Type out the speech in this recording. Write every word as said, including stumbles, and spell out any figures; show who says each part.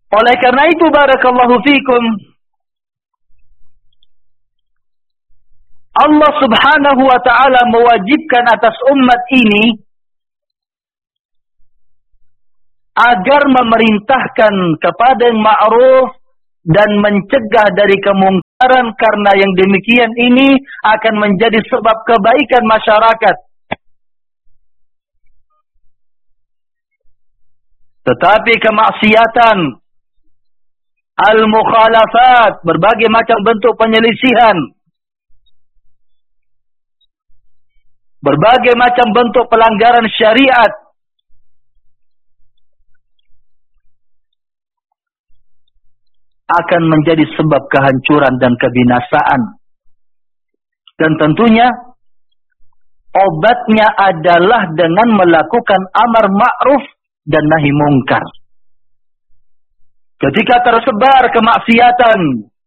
Speaker 1: Oleh karena itu, barakallahu fikum, Allah subhanahu wa ta'ala mewajibkan atas umat ini agar memerintahkan kepada yang ma'ruf dan mencegah dari kemungkaran, karena yang demikian ini akan menjadi sebab kebaikan masyarakat. Tetapi kemaksiatan, al-mukhalafat, berbagai macam bentuk penyelisihan, berbagai macam bentuk pelanggaran syariat, akan menjadi sebab kehancuran dan kebinasaan. Dan tentunya obatnya adalah dengan melakukan amar ma'ruf dan nahi mungkar. Ketika tersebar kemaksiatan